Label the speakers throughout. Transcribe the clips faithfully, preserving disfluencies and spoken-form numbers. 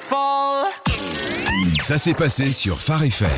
Speaker 1: fall.
Speaker 2: Ça s'est passé sur Phare F M.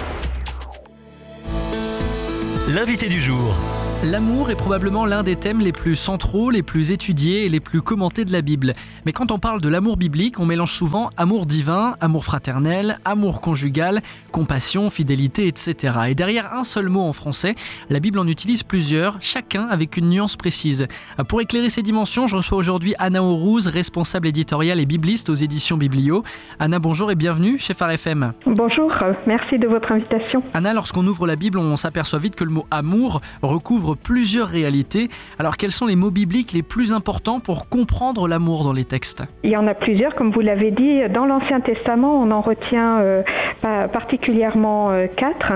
Speaker 3: L'invité du jour.
Speaker 4: L'amour est probablement l'un des thèmes les plus centraux, les plus étudiés et les plus commentés de la Bible. Mais quand on parle de l'amour biblique, on mélange souvent amour divin, amour fraternel, amour conjugal, compassion, fidélité, et cetera. Et derrière un seul mot en français, la Bible en utilise plusieurs, chacun avec une nuance précise. Pour éclairer ces dimensions, je reçois aujourd'hui Anna Aurouz, responsable éditoriale et bibliste aux éditions Biblio. Anna, bonjour et bienvenue chez Phare F M.
Speaker 5: Bonjour, merci de votre invitation.
Speaker 4: Anna, lorsqu'on ouvre la Bible, on s'aperçoit vite que le mot amour recouvre plusieurs réalités. Alors, quels sont les mots bibliques les plus importants pour comprendre l'amour dans les textes ?
Speaker 5: Il y en a plusieurs, comme vous l'avez dit. Dans l'Ancien Testament, on en retient euh, particulièrement euh, quatre.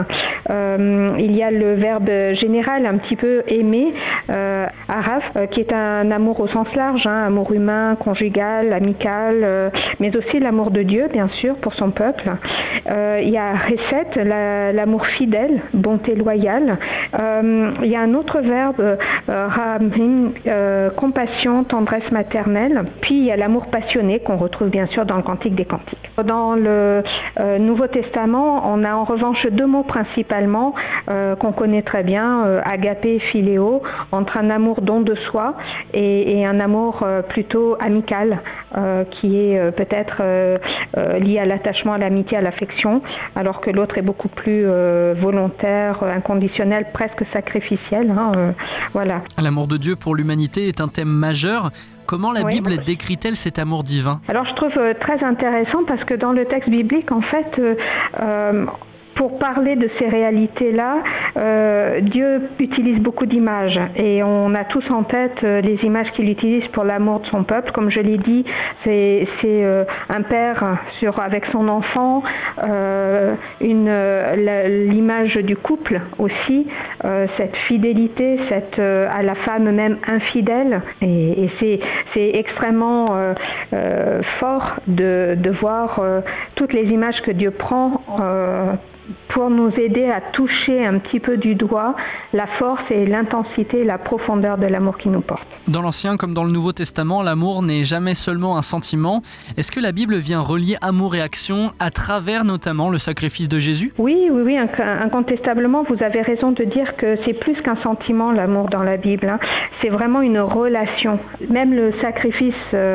Speaker 5: Euh, il y a le verbe général, un petit peu aimer, euh, araf, euh, qui est un amour au sens large, hein, amour humain, conjugal, amical, euh, mais aussi l'amour de Dieu, bien sûr, pour son peuple. Euh, il y a Chesed, la, l'amour fidèle, bonté loyale. Euh, il y a un autre verbe, euh, Rahamim, euh, compassion, tendresse maternelle. Puis il y a l'amour passionné qu'on retrouve bien sûr dans le Cantique des Cantiques. Dans le euh, Nouveau Testament, on a en revanche deux mots principalement euh, qu'on connaît très bien, euh, agapé et philéo, entre un amour don de soi et, et un amour euh, plutôt amical, euh, qui est euh, peut-être euh, euh, lié à l'attachement, à l'amitié, à l'affection, alors que l'autre est beaucoup plus euh, volontaire, inconditionnel, presque sacrificiel. Hein, euh, voilà.
Speaker 4: L'amour de Dieu pour l'humanité est un thème majeur. Comment la
Speaker 5: oui.
Speaker 4: Bible décrit-elle cet amour divin ?
Speaker 5: Alors je trouve euh, très intéressant parce que dans le texte biblique, en fait, euh, euh, pour parler de ces réalités-là, euh, Dieu utilise beaucoup d'images et on a tous en tête euh, les images qu'il utilise pour l'amour de son peuple. Comme je l'ai dit, c'est, c'est euh, un père sur, avec son enfant, euh, une, euh, la, l'image du couple aussi, euh, cette fidélité, cette, euh, à la femme même infidèle. Et, et c'est, c'est extrêmement euh, euh, fort de, de voir euh, toutes les images que Dieu prend euh, pour nous aider à toucher un petit peu du doigt la force et l'intensité et la profondeur de l'amour qui nous porte.
Speaker 4: Dans l'Ancien comme dans le Nouveau Testament, l'amour n'est jamais seulement un sentiment. Est-ce que la Bible vient relier amour et action à travers notamment le sacrifice de Jésus ?
Speaker 5: Oui, oui, oui, incontestablement, vous avez raison de dire que c'est plus qu'un sentiment, l'amour dans la Bible. Hein. C'est vraiment une relation. Même le sacrifice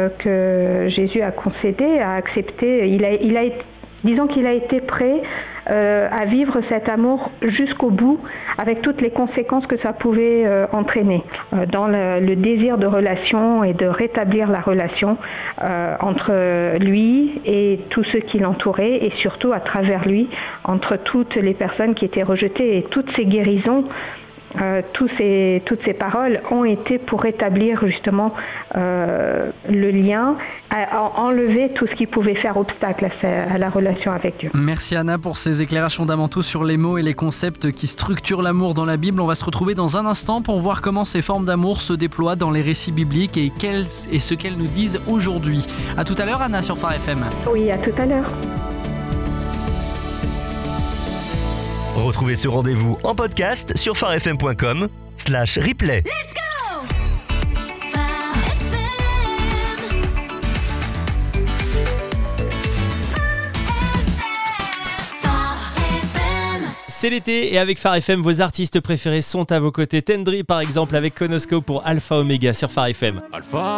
Speaker 5: que Jésus a concédé, a accepté, il a, il a été, disons qu'il a été prêt Euh, à vivre cet amour jusqu'au bout, avec toutes les conséquences que ça pouvait euh, entraîner euh, dans le, le désir de relation et de rétablir la relation euh, entre lui et tous ceux qui l'entouraient, et surtout à travers lui, entre toutes les personnes qui étaient rejetées. Et toutes ces guérisons, Euh, tous ces, toutes ces paroles ont été pour rétablir justement euh, le lien, à, à enlever tout ce qui pouvait faire obstacle à, sa, à la relation avec Dieu.
Speaker 4: Merci Anna pour ces éclairages fondamentaux sur les mots et les concepts qui structurent l'amour dans la Bible. On va se retrouver dans un instant pour voir comment ces formes d'amour se déploient dans les récits bibliques et, quelles, et ce qu'elles nous disent aujourd'hui. À tout à l'heure Anna sur Phare F M.
Speaker 5: Oui, à tout à l'heure.
Speaker 3: Retrouvez ce rendez-vous en podcast sur pharefm point com slash replay.
Speaker 1: Let's go!
Speaker 6: C'est l'été et avec Phare F M, vos artistes préférés sont à vos côtés. Tendry par exemple avec Konosko pour Alpha Omega sur Phare F M.
Speaker 1: Alpha